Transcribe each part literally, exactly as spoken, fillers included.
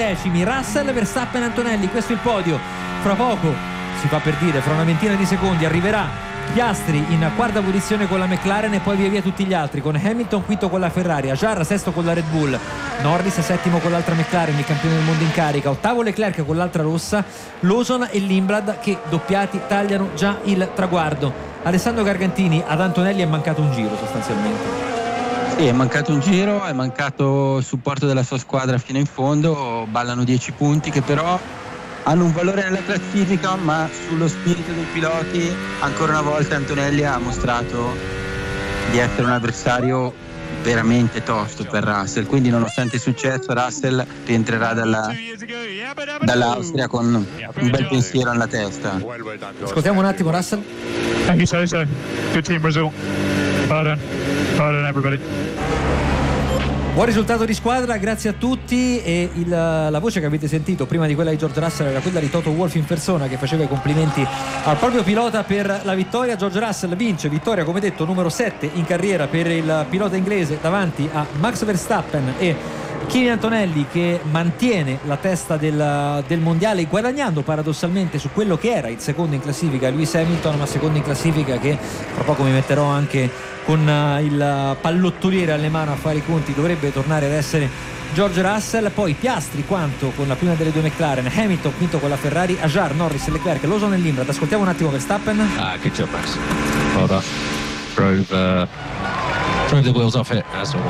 decimi, Russell, Verstappen, Antonelli, questo è il podio. Fra poco, si fa per dire, fra una ventina di secondi arriverà Piastri in quarta posizione con la McLaren e poi via via tutti gli altri, con Hamilton quinto con la Ferrari, Ajar sesto con la Red Bull, Norris settimo con l'altra McLaren, il campione del mondo in carica, ottavo Leclerc con l'altra rossa, Lawson e Lindblad che doppiati tagliano già il traguardo. Alessandro Gargantini, ad Antonelli è mancato un giro sostanzialmente. Sì, è mancato un giro, è mancato il supporto della sua squadra fino in fondo, ballano dieci punti che però hanno un valore nella classifica, ma sullo spirito dei piloti ancora una volta Antonelli ha mostrato di essere un avversario veramente tosto per Russell, quindi nonostante il successo Russell rientrerà dalla, dall'Austria con un bel pensiero nella testa. Ascoltiamo un attimo Russell. Thank you so so. Good team Brazil. Well done. Well done everybody. Buon risultato di squadra, grazie a tutti. E il, la voce che avete sentito prima di quella di George Russell era quella di Toto Wolff in persona, che faceva i complimenti al proprio pilota per la vittoria. George Russell vince, vittoria come detto numero sette in carriera per il pilota inglese davanti a Max Verstappen e Kimi Antonelli, che mantiene la testa del, del mondiale, guadagnando paradossalmente su quello che era il secondo in classifica Lewis Hamilton, ma secondo in classifica che tra poco mi metterò anche con il pallottoliere alle mani a fare i conti, dovrebbe tornare ad essere George Russell. Poi Piastri quanto con la prima delle due McLaren, Hamilton quinto con la Ferrari, Ajar, Norris, Leclerc, Lawson e Lindblad. Ascoltiamo un attimo Verstappen. Ah, good job, Max. Well done. Drove, uh, drove the wheels off it. That's all.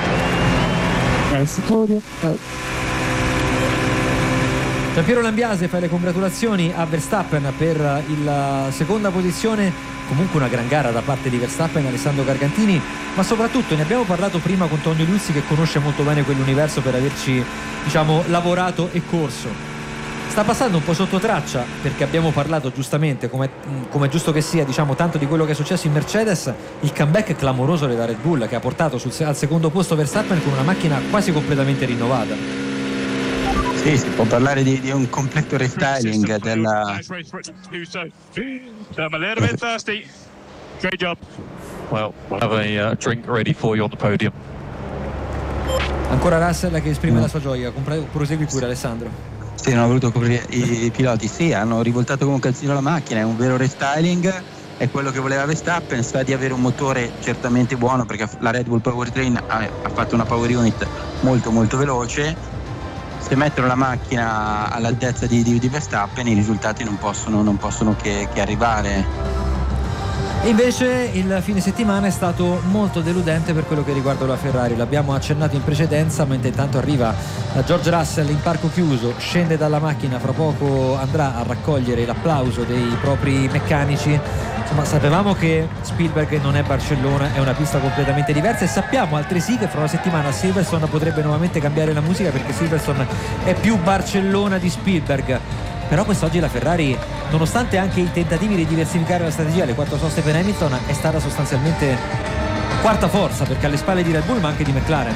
Giampiero Lambiase fa le congratulazioni a Verstappen per la seconda posizione. Comunque una gran gara da parte di Verstappen, Alessandro Gargantini, ma soprattutto ne abbiamo parlato prima con Tonio Luzzi, che conosce molto bene quell'universo per averci, diciamo, lavorato e corso. Sta passando un po' sotto traccia, perché abbiamo parlato giustamente, come è giusto che sia, diciamo, tanto di quello che è successo in Mercedes, il comeback clamoroso della Red Bull che ha portato sul, al secondo posto Verstappen con una macchina quasi completamente rinnovata. Sì, si può parlare di, di un completo restyling della... I'm a little bit thirsty. Great job. Well, we'll have a uh, drink ready for you on the podium. Ancora Russell che esprime mm. la sua gioia. Prosegui pure, Alessandro. Sì, non ho voluto coprire i, i piloti. Sì, hanno rivoltato come un calzino la macchina, è un vero restyling, è quello che voleva Verstappen. Sa di avere un motore certamente buono, perché la Red Bull Powertrain ha, ha fatto una power unit molto molto veloce. Se mettono la macchina all'altezza di, di, di Verstappen, i risultati non possono, non possono che, che arrivare. E invece il fine settimana è stato molto deludente per quello che riguarda la Ferrari. L'abbiamo accennato in precedenza, mentre intanto arriva George Russell in parco chiuso, scende dalla macchina, fra poco andrà a raccogliere l'applauso dei propri meccanici. Insomma, sapevamo che Spielberg non è Barcellona, è una pista completamente diversa, e sappiamo altresì che fra una settimana Silverstone potrebbe nuovamente cambiare la musica, perché Silverstone è più Barcellona di Spielberg. Però quest'oggi la Ferrari, nonostante anche i tentativi di diversificare la strategia, le quattro soste per Hamilton, è stata sostanzialmente quarta forza, perché alle spalle di Red Bull ma anche di McLaren.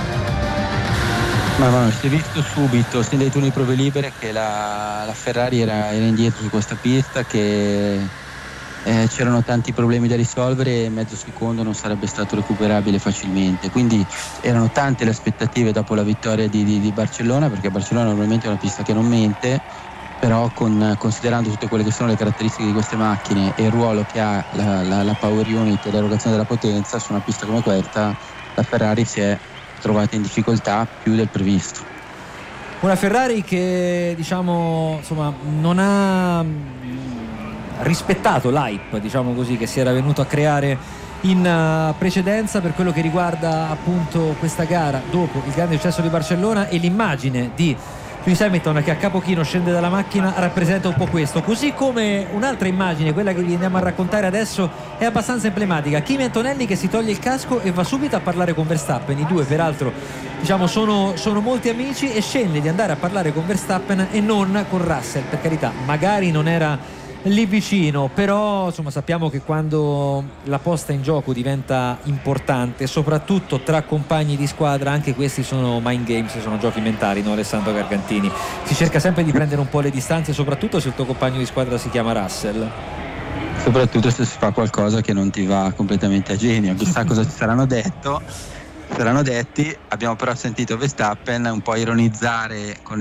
Ma no, si è visto subito, sin dai turni prove libere, che la, la Ferrari era, era indietro su questa pista, che eh, c'erano tanti problemi da risolvere e mezzo secondo non sarebbe stato recuperabile facilmente. Quindi erano tante le aspettative dopo la vittoria di, di, di Barcellona, perché Barcellona normalmente è una pista che non mente, però con, considerando tutte quelle che sono le caratteristiche di queste macchine e il ruolo che ha la, la, la power unit e l'erogazione della potenza su una pista come questa, la Ferrari si è trovata in difficoltà più del previsto. Una Ferrari che, diciamo, insomma, non ha rispettato l'hype, diciamo così, che si era venuto a creare in precedenza per quello che riguarda appunto questa gara dopo il grande successo di Barcellona, e l'immagine di Lewis Hamilton che a capo chino scende dalla macchina rappresenta un po' questo, così come un'altra immagine, quella che vi andiamo a raccontare adesso, è abbastanza emblematica. Kimi Antonelli che si toglie il casco e va subito a parlare con Verstappen. I due peraltro, diciamo, sono, sono molti amici, e scende di andare a parlare con Verstappen e non con Russell. Per carità, magari non era lì vicino, però insomma sappiamo che quando la posta in gioco diventa importante, soprattutto tra compagni di squadra, anche questi sono mind games, sono giochi mentali, no Alessandro Gargantini? Si cerca sempre di prendere un po' le distanze, soprattutto se il tuo compagno di squadra si chiama Russell, soprattutto se si fa qualcosa che non ti va completamente a genio. Chissà cosa ci saranno detto saranno detti. Abbiamo però sentito Verstappen un po' ironizzare con